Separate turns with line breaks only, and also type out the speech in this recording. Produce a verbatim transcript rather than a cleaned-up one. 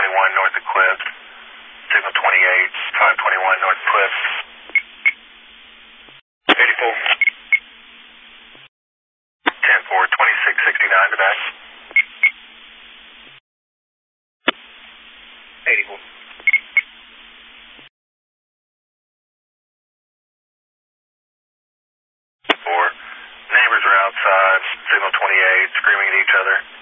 twenty-one north of Cliff. Signal twenty-eight, five twenty-one north Cliff. eighty-four. ten four, twenty-six sixty-nine to back. eighty-four. Four. Neighbors are outside, signal twenty-eight, screaming at each other.